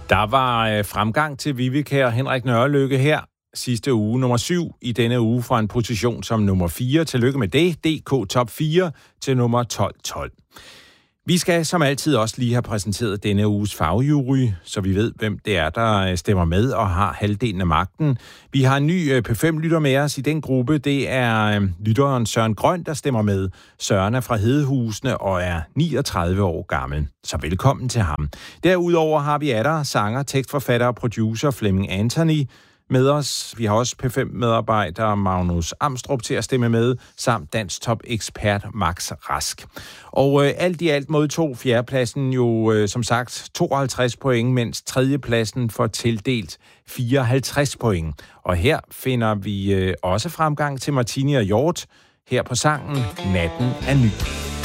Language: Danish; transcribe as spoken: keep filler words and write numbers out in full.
Der var øh, fremgang til Viveke og Henrik Nørrelykke her sidste uge. Nummer syv i denne uge fra en position som nummer fire. Tillykke med det. D K Top fire til nummer tolv tolv. Vi skal som altid også lige have præsenteret denne uges fagjury, så vi ved, hvem det er, der stemmer med og har halvdelen af magten. Vi har en ny P fem lytter med os i den gruppe. Det er lytteren Søren Grøn, der stemmer med. Søren er fra Hedehusene og er niogtredive år gammel. Så velkommen til ham. Derudover har vi atter sanger, tekstforfatter og producer Flemming Anthony med os. Vi har også P fem-medarbejder Magnus Amstrup til at stemme med, samt dansk top-ekspert Max Rask. Og øh, alt i alt modtog fjerdepladsen jo, øh, som sagt, tooghalvtreds point, mens tredjepladsen får tildelt fireoghalvtreds point. Og her finder vi øh, også fremgang til Martini og Hjort her på sangen Natten er ny.